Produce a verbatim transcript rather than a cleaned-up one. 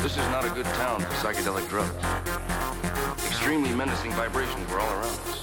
This is not a good town for psychedelic drugs. Extremely menacing vibrations were all around us.